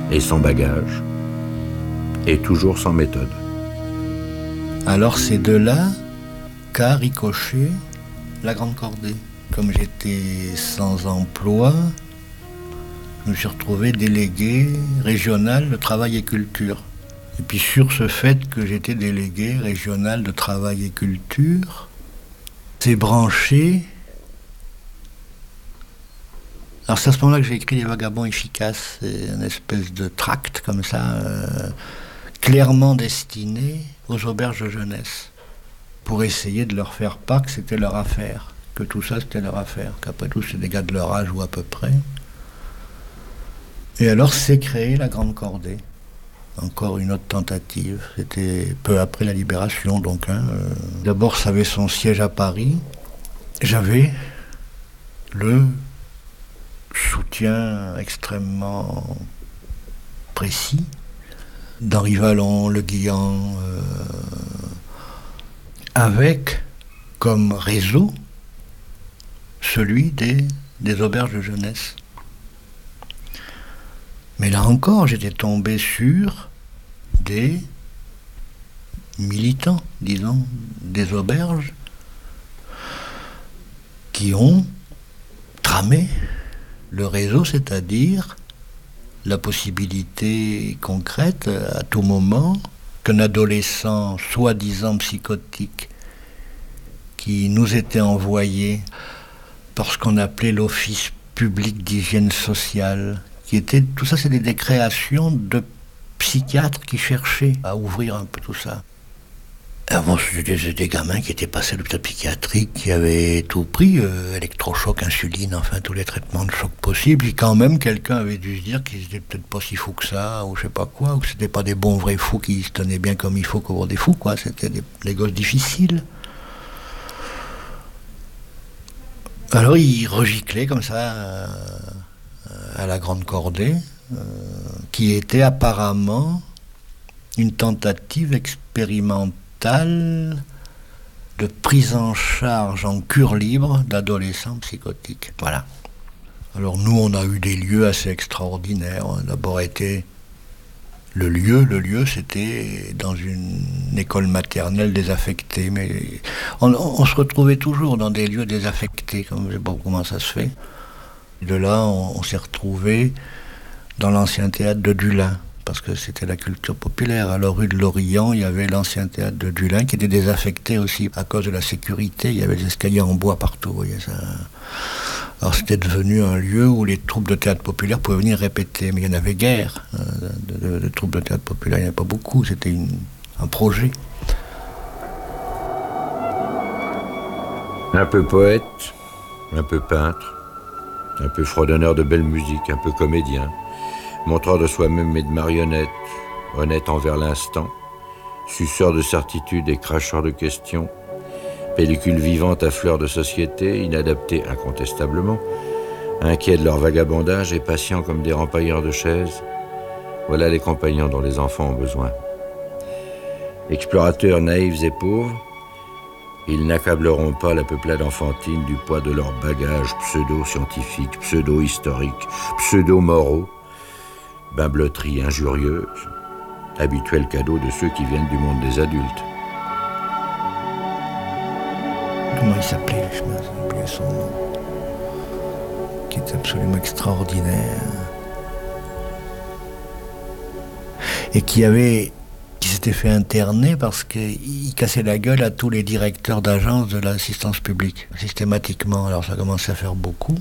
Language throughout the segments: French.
et sans bagage, et toujours sans méthode. Alors c'est de là qu'a ricoché la Grande Cordée. Comme j'étais sans emploi, je me suis retrouvé délégué régional de travail et culture. Et puis sur ce fait que j'étais délégué régional de travail et culture, c'est branché. Alors c'est à ce moment-là que j'ai écrit Les Vagabonds efficaces, c'est une espèce de tract comme ça, clairement destiné aux auberges de jeunesse, pour essayer de leur faire part que c'était leur affaire, que tout ça c'était leur affaire, qu'après tout c'est des gars de leur âge ou à peu près. Et alors s'est créée la Grande Cordée. Encore une autre tentative, c'était peu après la Libération donc. D'abord ça avait son siège à Paris, j'avais le soutien extrêmement précis d'Henri Vallon, Le Guillan, avec comme réseau celui des auberges de jeunesse. Mais là encore, j'étais tombé sur des militants, disons, des auberges qui ont tramé le réseau, c'est-à-dire la possibilité concrète à tout moment qu'un adolescent soi-disant psychotique qui nous était envoyé par ce qu'on appelait l'Office public d'hygiène sociale, qui était, tout ça c'est des créations de psychiatres qui cherchaient à ouvrir un peu tout ça. Avant, c'était des gamins qui étaient passés à l'hôpital psychiatrique, qui avaient tout pris, électrochoc, insuline, enfin tous les traitements de choc possibles, et quand même quelqu'un avait dû se dire qu'ils étaient peut-être pas si fous que ça, ou je sais pas quoi, ou que c'était pas des bons vrais fous qui se tenaient bien comme il faut pour des fous, quoi, c'était des gosses difficiles. Alors ils regiclaient comme ça à la Grande Cordée, qui était apparemment une tentative expérimentale de prise en charge en cure libre d'adolescents psychotiques. Voilà. Alors nous, on a eu des lieux assez extraordinaires. On a d'abord été le lieu, c'était dans une école maternelle désaffectée. Mais on se retrouvait toujours dans des lieux désaffectés, comme je ne sais pas comment ça se fait. De là, on s'est retrouvé dans l'ancien théâtre de Dulin, parce que c'était la culture populaire. À la rue de l'Orient, il y avait l'ancien théâtre de Dulin qui était désaffecté aussi à cause de la sécurité. Il y avait des escaliers en bois partout, vous voyez ça. Alors c'était devenu un lieu où les troupes de théâtre populaire pouvaient venir répéter. Mais il y en avait guère de troupes de théâtre populaire, il n'y en avait pas beaucoup. C'était un projet. Un peu poète, un peu peintre, un peu fredonneur de belle musique, un peu comédien, montreur de soi-même et de marionnettes, honnête envers l'instant, suceur de certitudes et cracheur de questions, pellicule vivante à fleur de société, inadaptés incontestablement, inquiets de leur vagabondage et patients comme des rempailleurs de chaises, voilà les compagnons dont les enfants ont besoin. Explorateurs naïfs et pauvres, ils n'accableront pas la peuplade enfantine du poids de leurs bagages pseudo-scientifiques, pseudo-historiques, pseudo-moraux, bimbeloterie injurieuse, habituel cadeau de ceux qui viennent du monde des adultes. Comment il s'appelait, je me souviens plus son nom, qui est absolument extraordinaire, et qui s'était fait interner parce qu'il cassait la gueule à tous les directeurs d'agences de l'assistance publique, systématiquement. Alors ça commençait à faire beaucoup.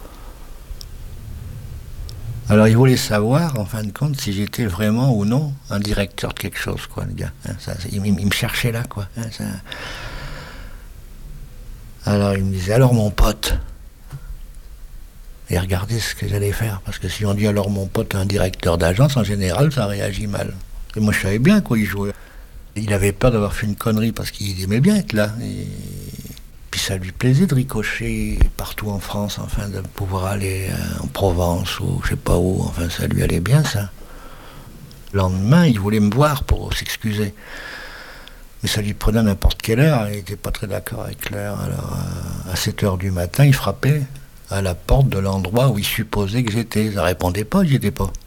Alors il voulait savoir, en fin de compte, si j'étais vraiment ou non un directeur de quelque chose, quoi, le gars. Il me cherchait là, quoi. Alors il me disait, alors mon pote. Et regardez ce que j'allais faire, parce que si on dit alors mon pote à un directeur d'agence, en général, ça réagit mal. Et moi je savais bien quoi il jouait. Il avait peur d'avoir fait une connerie, parce qu'il aimait bien être là. Et puis ça lui plaisait de ricocher partout en France, enfin de pouvoir aller en Provence ou je sais pas où, enfin ça lui allait bien ça. Le lendemain, il voulait me voir pour s'excuser. Mais ça lui prenait à n'importe quelle heure, il n'était pas très d'accord avec l'heure. Alors à 7h du matin, il frappait à la porte de l'endroit où il supposait que j'étais. Ça répondait pas, j'y étais pas.